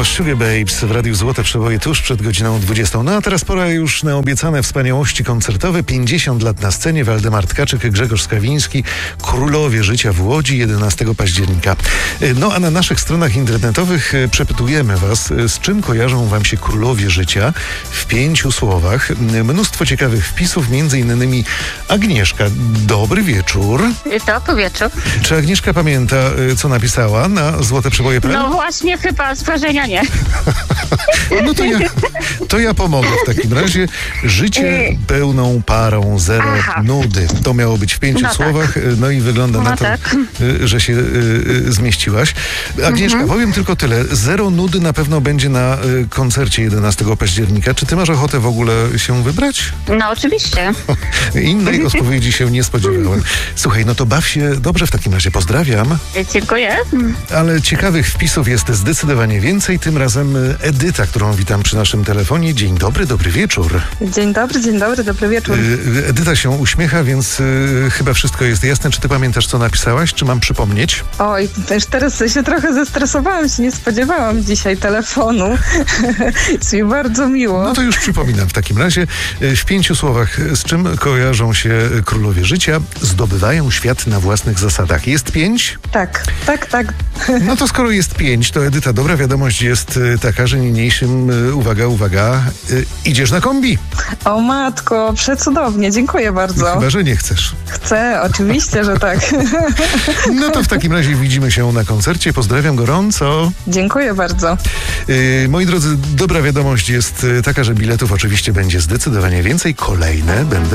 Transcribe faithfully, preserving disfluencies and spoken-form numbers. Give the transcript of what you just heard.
to Sugar Babes w Radiu Złote Przeboje tuż przed godziną dwudziestą. No a teraz pora już na obiecane wspaniałości koncertowe. pięćdziesiąt lat na scenie. Waldemar Tkaczyk, Grzegorz Skawiński, Królowie Życia w Łodzi jedenastego października. No a na naszych stronach internetowych przepytujemy was, z czym kojarzą wam się Królowie Życia w pięciu słowach. Mnóstwo ciekawych wpisów, między innymi Agnieszka. Dobry wieczór. Dobry wieczór. Czy Agnieszka pamięta, co napisała na Złote Przeboje? No właśnie, chyba z wrażenia nie. No to ja, to ja pomogę w takim razie. Życie pełną parą, zero Aha. nudy. To miało być w pięciu No słowach. tak. No i wygląda No na to, tak. że się y, zmieściłaś. Agnieszka, Mhm. powiem tylko tyle. Zero nudy na pewno będzie na y, koncercie jedenastego października. Czy ty masz ochotę w ogóle się wybrać? No oczywiście. Innej odpowiedzi się nie spodziewałem. Słuchaj, no to baw się dobrze w takim razie. Pozdrawiam. Dziękuję. Ale ciekawych wpisów jest zdecydowanie więcej. Tym razem Edyta, którą witam przy naszym telefonie. Dzień dobry, dobry wieczór. Dzień dobry, dzień dobry, dobry wieczór. Y, Edyta się uśmiecha, więc y, chyba wszystko jest jasne. Czy ty pamiętasz, co napisałaś? Czy mam przypomnieć? Oj, też teraz się trochę zestresowałam, się nie spodziewałam dzisiaj telefonu. Jest mi bardzo miło. No to już przypominam w takim razie. Y, W pięciu słowach, z czym kojarzą się Królowie Życia? Zdobywają świat na własnych zasadach. Jest pięć? Tak, tak, tak. No to skoro jest pięć, to Edyta, dobra wiadomość jest y, taka, że niniejszym, y, uwaga, uwaga, y, idziesz na kombi. O matko, przecudownie, dziękuję bardzo. Chyba, że nie chcesz. Chcę, oczywiście, że tak. No to w takim razie widzimy się na koncercie. Pozdrawiam gorąco. Dziękuję bardzo. Yy, moi drodzy, dobra wiadomość jest y, taka, że biletów oczywiście będzie zdecydowanie więcej. Kolejne będę